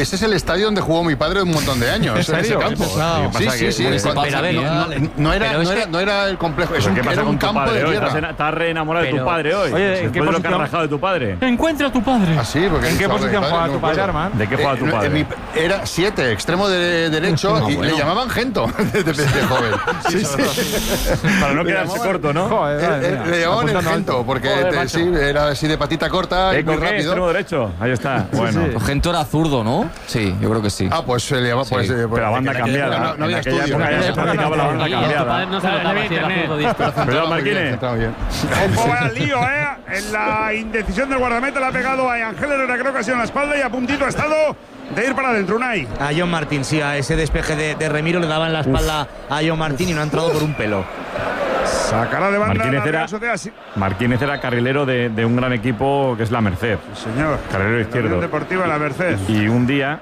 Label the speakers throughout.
Speaker 1: Ese es el estadio donde jugó mi padre un montón de años.
Speaker 2: ¿En serio?
Speaker 1: Ese campo. Sí.
Speaker 3: Pero a ver,
Speaker 1: No era el complejo. Era un campo de tierra.
Speaker 4: Estás re enamorado de tu padre hoy.
Speaker 2: Oye, ¿en qué
Speaker 4: Después de lo que
Speaker 2: posición?
Speaker 4: has rajado de tu padre.
Speaker 3: Encuentra a tu padre.
Speaker 1: Ah, sí, porque
Speaker 2: ¿En qué posición jugaba tu padre, Armand?
Speaker 4: ¿De qué juega tu padre?
Speaker 1: Era 7, extremo derecho, y le llamaban Gento desde joven.
Speaker 4: Para no quedarse corto, ¿no?
Speaker 2: Joder,
Speaker 1: Le llamaban el Gento, porque era así de patita corta y muy
Speaker 4: ¿Con qué?
Speaker 1: rápido.
Speaker 4: Extremo derecho. Ahí está. Bueno.
Speaker 3: Pues Gento era zurdo, ¿no? Sí, yo creo que sí.
Speaker 1: Ah, pues se le llama.
Speaker 4: Pero la banda cambiada.
Speaker 1: No había
Speaker 4: En aquella
Speaker 1: estudio.
Speaker 4: época ya se practicaba la banda
Speaker 5: Tu padre
Speaker 4: cambiada.
Speaker 5: no se notaba si era zurdo diestro.
Speaker 4: Perdón, Marquines.
Speaker 6: Ojo, vaya lío, en la indecisión del guardameta le ha pegado a Ángel Herrera, creo que ha sido en la espalda y a puntito ha estado de ir para adentro. Unai.
Speaker 7: A John Martín, sí, a ese despeje de Remiro le daba en la espalda a John Martín y no ha entrado por un pelo.
Speaker 6: Sacará de banda
Speaker 4: Martínez
Speaker 6: la Real
Speaker 4: era-
Speaker 6: Sociedad, sí.
Speaker 4: Marquínez era carrilero de un gran equipo que es la Merced.
Speaker 6: Señor.
Speaker 4: Carrilero
Speaker 6: La
Speaker 4: izquierdo.
Speaker 6: Unión Deportiva La Merced.
Speaker 4: Y un día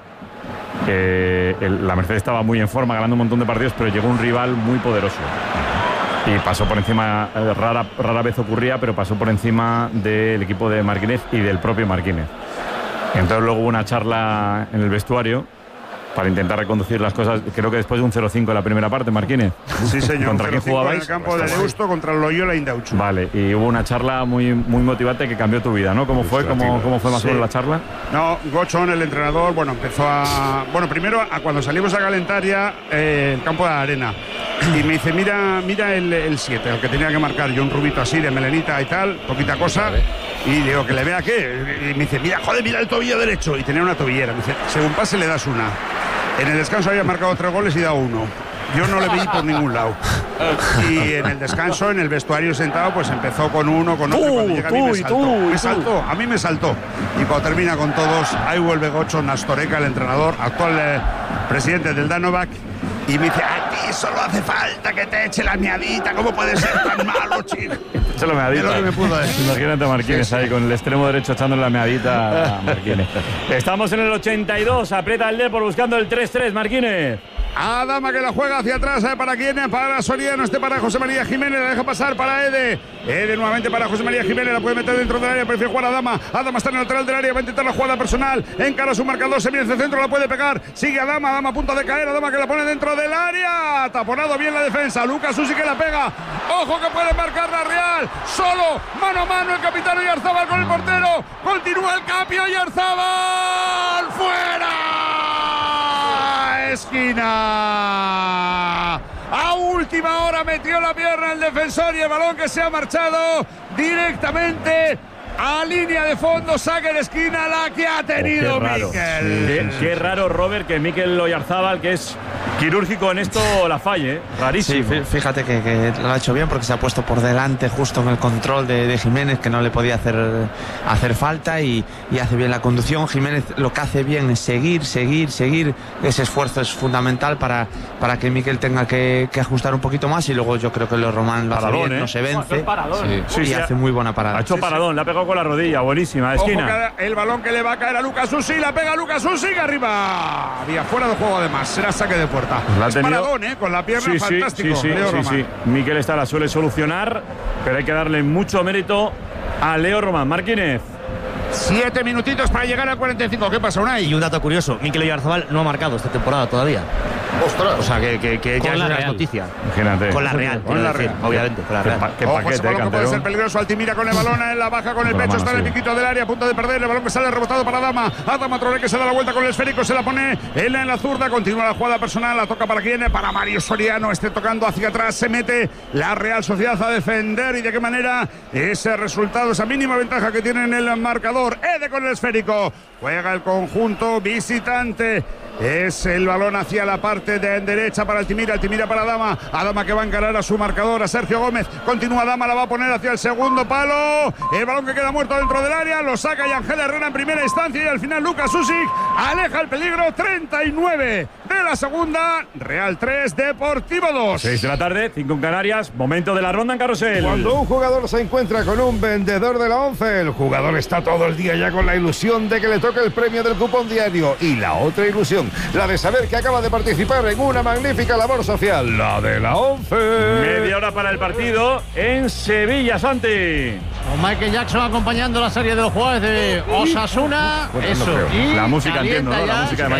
Speaker 4: la Merced estaba muy en forma, ganando un montón de partidos, pero llegó un rival muy poderoso. Y pasó por encima, rara vez ocurría, pero pasó por encima del equipo de Marquínez y del propio Marquínez. Entonces luego hubo una charla en el vestuario para intentar reconducir las cosas. Creo que después de un 0-5 en la primera parte, Marquínez.
Speaker 6: Sí, señor.
Speaker 4: ¿Contra quién
Speaker 6: 0-5 en
Speaker 4: jugabais?
Speaker 6: el campo de Deusto contra el Loyola Indauchu.
Speaker 4: Vale, y hubo una charla muy motivante que cambió tu vida, ¿no? ¿Cómo fue? ¿Cómo fue más o menos la charla?
Speaker 6: No, Gochón, el entrenador, empezó a... primero, cuando salimos a calentar ya el campo de la arena. Y me dice, mira el 7, el que tenía que marcar yo, un rubito así de melenita y tal, poquita cosa. Y digo, ¿que le vea qué? Y me dice, mira el tobillo derecho. Y tenía una tobillera. Me dice, según pase le das una. En el descanso había marcado 3 goles y da 1. Yo no le vi por ningún lado. Y en el descanso, en el vestuario sentado, pues empezó con uno, con otro. Cuando llega a mí me saltó. A mí me saltó. Y cuando termina con todos, ahí vuelve Gocho Nastoreca, el entrenador, actual presidente del Danovac. Y me dice, a ti solo hace falta que te eche la miadita. ¿Cómo puede ser tan malo, chico?
Speaker 4: Se lo meadita.
Speaker 6: Es lo que me pudo decir.
Speaker 4: Imagínate a Marquínez ahí con el extremo derecho echándole la meadita a Marquínez. Estamos en el 82, aprieta el Depor buscando el 3-3, Marquínez.
Speaker 6: Adama que la juega hacia atrás, ¿para quién? Para Soriano, para José María Jiménez, la deja pasar para Ede. Ede nuevamente para José María Jiménez, la puede meter dentro del área, prefiere jugar a Adama. Adama está en el lateral del área, va a intentar la jugada personal, encara su marcador, se viene hacia el centro, la puede pegar, sigue Adama a punto de caer, Adama que la pone dentro del área, taponado bien la defensa, Lucas Susi que la pega, ojo que puede marcar la Real, solo, mano a mano el capitán Oyarzabal con el portero, continúa el cambio, Oyarzabal, fuera. Esquina. A última hora metió la pierna el defensor y el balón que se ha marchado directamente a línea de fondo, saque de esquina la que ha tenido Mikel.
Speaker 4: Qué raro, Robert, que Mikel Oyarzabal, que es quirúrgico en esto, la falle, rarísimo.
Speaker 7: Sí, fíjate que lo ha hecho bien porque se ha puesto por delante justo en el control de Jiménez, que no le podía hacer falta y hace bien la conducción. Jiménez lo que hace bien es seguir. Ese esfuerzo es fundamental para que Mikel tenga que ajustar un poquito más y luego yo creo que lo Román lo hace bien, no se vence y hace muy buena parada.
Speaker 4: Ha hecho paradón, le ha pegado con la rodilla, buenísima, esquina.
Speaker 6: El balón que le va a caer a Lucas Susi, la pega Lucas Susi, que arriba. Había fuera de juego además, será saque de puerta. Es paradón, con la pierna, fantástico.
Speaker 4: Sí. Mikel esta la suele solucionar, pero hay que darle mucho mérito a Leo Román. Marquínez.
Speaker 6: 7 minutitos para llegar al 45. ¿Qué pasa, Unai?
Speaker 7: Y un dato curioso, Mikel Oyarzabal no ha marcado esta temporada todavía.
Speaker 1: ¡Ostras!
Speaker 7: O sea, que ya es una
Speaker 5: Real.
Speaker 7: noticia.
Speaker 4: Imagínate.
Speaker 7: Con la Real, obviamente, con la Real.
Speaker 4: Qué
Speaker 6: Ojo,
Speaker 4: paquete,
Speaker 6: ese balón que puede
Speaker 4: Cantero.
Speaker 6: ser peligroso. Altimira con el balón en la baja, con el
Speaker 4: Con la
Speaker 6: pecho,
Speaker 4: mano,
Speaker 6: está en el
Speaker 4: sí.
Speaker 6: piquito del área, a punto de perder. El balón que sale rebotado para Adama. Adama Traoré que se da la vuelta con el esférico, se la pone él en la zurda. Continúa la jugada personal, la toca para quién, para Mario Soriano. Tocando hacia atrás, se mete la Real Sociedad a defender. Y de qué manera ese resultado, esa mínima ventaja que tiene en el marcador. Ede con el esférico. Juega el conjunto visitante. Es el balón hacia la parte de derecha para Altimira para Adama. Adama que va a encarar a su marcador, a Sergio Gómez. Continúa Adama, la va a poner hacia el segundo palo. El balón que queda muerto dentro del área. Lo saca y Ángel Herrera en primera instancia. Y al final Lucas Susic aleja el peligro. 39 de la segunda. Real 3, Deportivo 2.
Speaker 4: 6 de la tarde, 5 en Canarias. Momento de la ronda en carrusel.
Speaker 2: Cuando un jugador se encuentra con un vendedor de la 11, el jugador está todo el día ya con la ilusión de que le toque el premio del cupón diario. Y la otra ilusión, la de saber que acaba de participar en una magnífica labor social, la de la 11.
Speaker 4: Media hora para el partido en Sevilla, Santi.
Speaker 8: Con Michael Jackson acompañando la serie de los jugadores de Osasuna.
Speaker 4: Bueno,
Speaker 8: Eso.
Speaker 4: no creo.
Speaker 8: Y
Speaker 4: La música, entiendo, ¿no? La
Speaker 8: calienta
Speaker 4: música de